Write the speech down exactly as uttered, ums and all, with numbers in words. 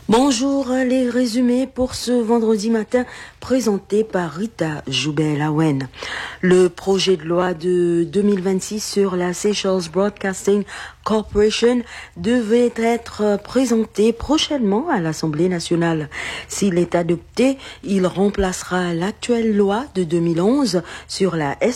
Bonjour, les résumés pour ce vendredi matin présentés par Rita Joubert-Lawen. Le projet de loi de deux mille vingt-six sur la Seychelles Broadcasting Corporation devait être présenté prochainement à l'Assemblée nationale. S'il est adopté, il remplacera l'actuelle loi de deux mille onze sur la